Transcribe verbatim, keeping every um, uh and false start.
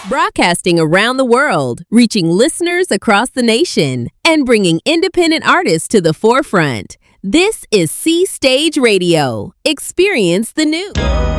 Broadcasting around the world, reaching listeners across the nation, and bringing independent artists to the forefront. This is C Stage Radio. Experience the new.